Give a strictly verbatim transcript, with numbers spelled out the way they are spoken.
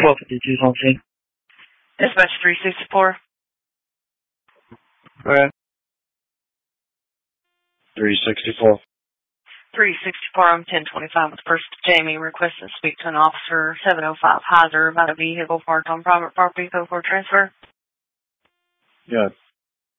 twelve fifty-two on scene. Dispatch three sixty-four. Okay. three sixty-four. three sixty-four, I'm ten twenty-five with First Jamie, requesting to speak to an officer, seven oh five Heiser, about a vehicle parked on private property, code for transfer. Yeah,